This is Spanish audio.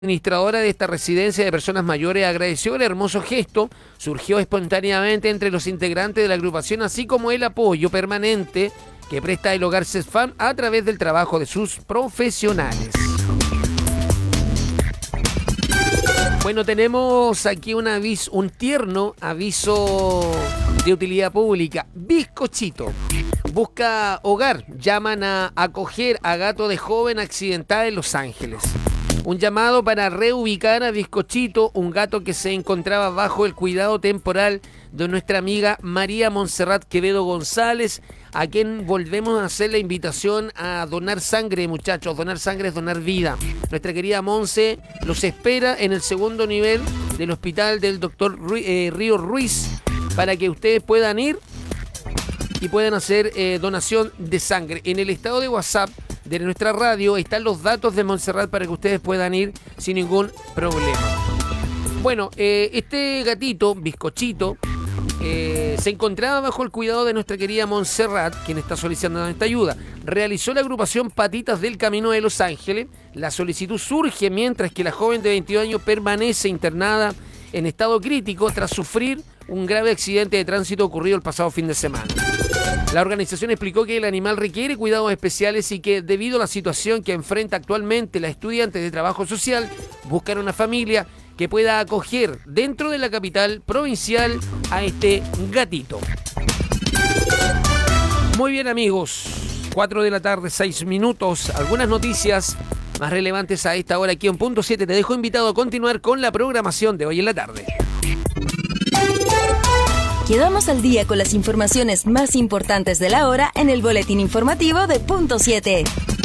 administradora de esta residencia de personas mayores agradeció el hermoso gesto, surgió espontáneamente entre los integrantes de la agrupación, así como el apoyo permanente que presta el Hogar CESFAM a través del trabajo de sus profesionales. Bueno, tenemos aquí un tierno aviso de utilidad pública. Bizcochito busca hogar, llaman a acoger a gato de joven accidentada en Los Ángeles. Un llamado para reubicar a Bizcochito, un gato que se encontraba bajo el cuidado temporal de nuestra amiga María Montserrat Quevedo González, a quien volvemos a hacer la invitación a donar sangre, muchachos. Donar sangre es donar vida. Nuestra querida Monse los espera en el segundo nivel del hospital del doctor Río Ruiz para que ustedes puedan ir y puedan hacer donación de sangre. En el estado de WhatsApp de nuestra radio están los datos de Montserrat para que ustedes puedan ir sin ningún problema. Bueno, este gatito, Bizcochito, se encontraba bajo el cuidado de nuestra querida Montserrat, quien está solicitando esta ayuda. Realizó la agrupación Patitas del Camino de Los Ángeles. La solicitud surge mientras que la joven de 22 años permanece internada en estado crítico tras sufrir un grave accidente de tránsito ocurrido el pasado fin de semana. La organización explicó que el animal requiere cuidados especiales y que debido a la situación que enfrenta actualmente la estudiante de trabajo social, buscan una familia que pueda acoger dentro de la capital provincial a este gatito. Muy bien, amigos, 4 de la tarde, 6 minutos, algunas noticias más relevantes a esta hora aquí en Punto 7. Te dejo invitado a continuar con la programación de hoy en la tarde. Quedamos al día con las informaciones más importantes de la hora en el boletín informativo de Punto 7.